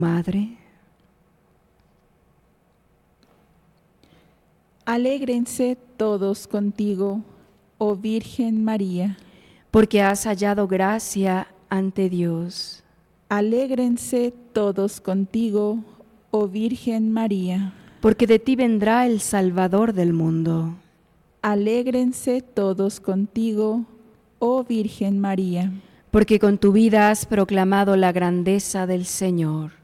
Madre. Alégrense todos contigo, oh Virgen María. Porque has hallado gracia ante Dios. Alégrense todos contigo, oh Virgen María. Porque de ti vendrá el Salvador del mundo. Alégrense todos contigo, oh Virgen María. Porque con tu vida has proclamado la grandeza del Señor.